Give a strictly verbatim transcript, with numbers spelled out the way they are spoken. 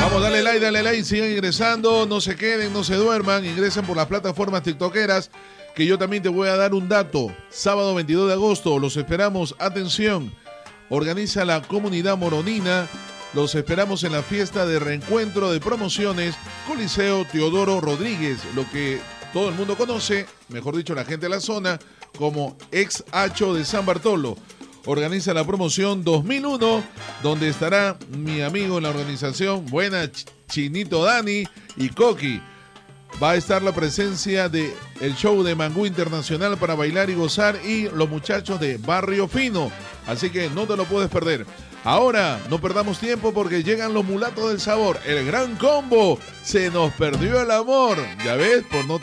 Vamos, dale like, dale like, sigan ingresando, no se queden, no se duerman, ingresen por las plataformas tiktokeras, que yo también te voy a dar un dato. Sábado veintidós de agosto, los esperamos, atención, organiza la comunidad moronina, los esperamos en la fiesta de reencuentro de promociones Coliseo Teodoro Rodríguez, lo que todo el mundo conoce, mejor dicho la gente de la zona, como ex Hacho de San Bartolo. Organiza la promoción dos mil uno, donde estará mi amigo en la organización, buena Chinito Dani y Coqui. Va a estar la presencia de el show de Mangú Internacional para bailar y gozar y los muchachos de Barrio Fino. Así que no te lo puedes perder. Ahora, no perdamos tiempo porque llegan los mulatos del sabor. El gran combo. Se nos perdió el amor. Ya ves, por no